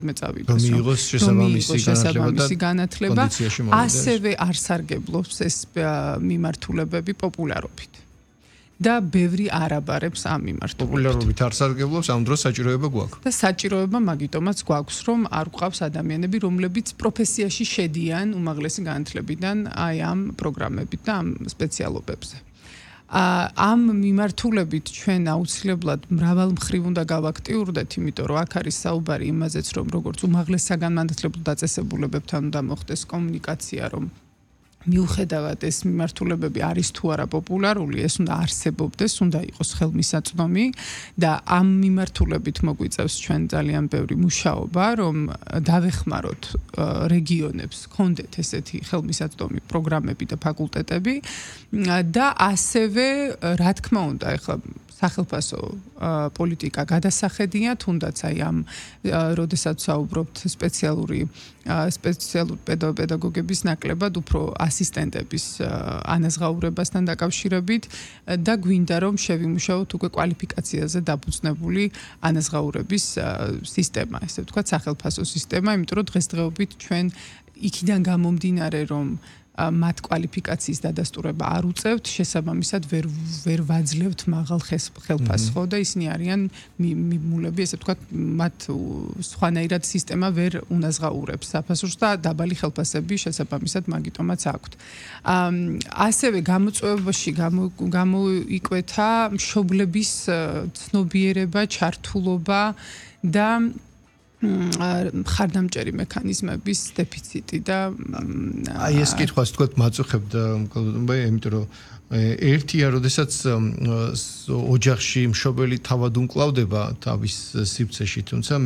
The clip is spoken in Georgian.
მეწავიდეს მიიღოს შესაბამისი განათლება ასევე არ სარგებლობს ეს მიმართულებები პოპულარობით და ბევრი არ აბარებს ამ მიმართულებით. პოპულარობით არ სარგებლობს, ამ დროს საჭიროება გვაქვს. და საჭიროება მაგიტომაც გვაქვს, რომ არ გვყავს ადამიანები, რომლებიც პროფესიაში შედიან უმაღლესი განათლებიდან აი ამ პროგრამებით და ამ სპეციალობებზე. ამ მიმართულებით ჩვენ აუცილებლად მრავალ მხრივ უნდა გავაქტიურდეთ, იმიტომ რომ აქ არის საუბარი იმაზეც, რომ როგორც უმაღლეს საგანმანათლებლო დაწესებულებებთან უნდა მოხდეს კომუნიკაცია, რომ მიუხედავად ეს მიმართულებები არის თუ არა პოპულარული, ეს უნდა არსებობდეს, უნდა იყოს ხელმისაწვდომი და ამ მიმართულებით მოგვიწევს ჩვენ ძალიან ბევრი მუშაობა, რომ დავეხმაროთ რეგიონებს ჰქონდეთ ესეთი ხელმისაწვდომი პროგრამები და ფაკულტეტები და ასევე რა თქმა უნდა, ეხლა სახელმწიფო პოლიტიკა გადასახედია, თუნდაც აი ამ როდესაც საუბრობთ სპეციალურ პედაგოგების ნაკლებად უფრო ასისტენტების ანაზღაურებასთან დაკავშირებით და გვინდა რომ შევიმუშაოთ უკვე კვალიფიკაციაზე დაფუძნებული ანაზღაურების სისტემა, ესე ვთქვათ, სახელმწიფო სისტემა, იმიტომ რომ დღესდღეობით ჩვენ იქიდან გამომდინარე რომ მათ კვალიფიკაციის დადასტურება არ უწევთ, შესაბამისად ვერ ვაძლევთ მაღალ ხელფასხო და ისინი არიან მიმულები, ესე ვთქვათ, მათ სხვანაირად სისტემა ვერ უნაზღაურებს საფასურს და დაბალი ხელფასები შესაბამისად მაგიტომაც აქვთ. ასევე გამოწვევებში გამოიკვეთა მშობლების ცნობიერება, ჩართულობა და ხარდამჭერი მექანიზმების დეფიციტი და აი ეს კითხვას თქვათ მაწუხებთ მკვლელობა, იმიტომ რომ ერთია, როდესაც ოჯახში მშობელი თავად უმკლავდება თავის სივრცეში, თუმცა